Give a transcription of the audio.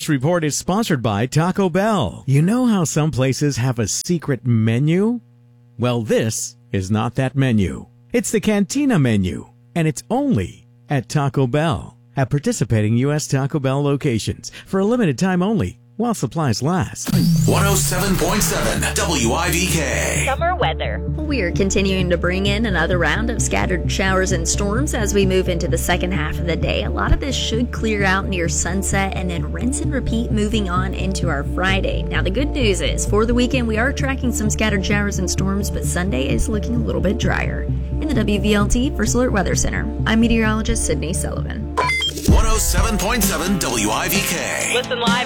This report is sponsored by Taco Bell. You know how some places have a secret menu? Well, this is not that menu. It's the Cantina menu, and it's only at Taco Bell. At participating U.S. Taco Bell locations for a limited time only while supplies last. 107.7 WIVK. Summer weather. We are continuing to bring in another round of scattered showers and storms as we move into the second half of the day. A lot of this should clear out near sunset and then rinse and repeat moving on into our Friday. Now, the good news is for the weekend, we are tracking some scattered showers and storms, but Sunday is looking a little bit drier. In the WVLT First Alert Weather Center, I'm meteorologist Sydney Sullivan. 107.7 WIVK. Listen live